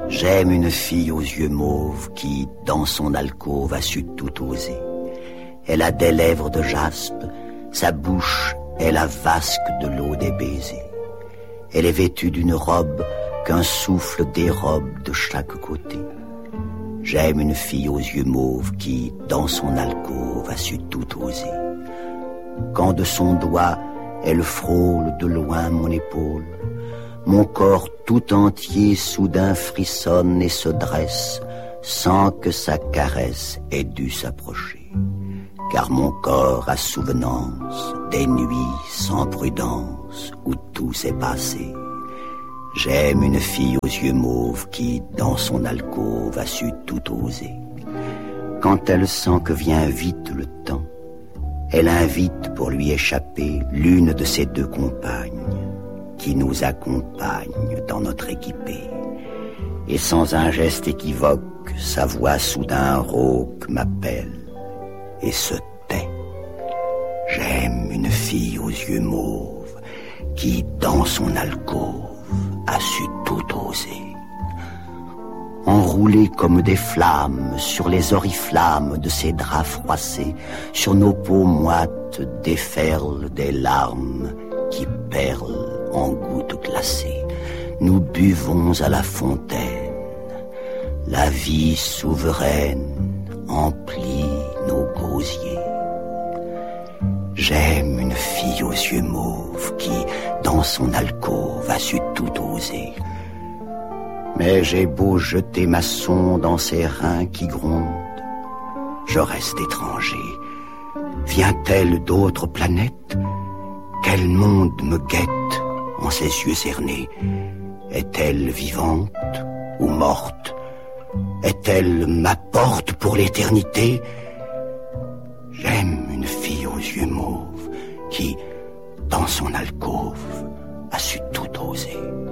J'aime une fille aux yeux mauves qui, dans son alcôve, a su tout oser. Elle a des lèvres de jaspe, sa bouche est la vasque de l'eau des baisers. Elle est vêtue d'une robe qu'un souffle dérobe de chaque côté. J'aime une fille aux yeux mauves qui, dans son alcôve, a su tout oser. Quand de son doigt, elle frôle de loin mon épaule, mon corps tout entier soudain frissonne et se dresse sans que sa caresse ait dû s'approcher. Car mon corps a souvenance des nuits sans prudence où tout s'est passé. J'aime une fille aux yeux mauves qui, dans son alcôve, a su tout oser. Quand elle sent que vient vite le temps, elle invite pour lui échapper l'une de ses deux compagnes qui nous accompagne dans notre équipée. Et sans un geste équivoque, sa voix soudain rauque m'appelle et se tait. J'aime une fille aux yeux mauves qui, dans son alcôve, a su tout oser. Enroulés comme des flammes sur les oriflammes de ses draps froissés, sur nos peaux moites déferlent des larmes qui perlent en gouttes glacées. Nous buvons à la fontaine, la vie souveraine emplit nos gosiers. J'aime une fille aux yeux mauves qui, dans son alcôve, a su tout oser. Mais j'ai beau jeter ma sonde dans ses reins qui grondent, je reste étranger. Vient-elle d'autres planètes? Quel monde me guette en ses yeux cernés? Est-elle vivante ou morte? Est-elle ma porte pour l'éternité? J'aime une fille aux yeux mauves qui, dans son alcôve, a su tout oser.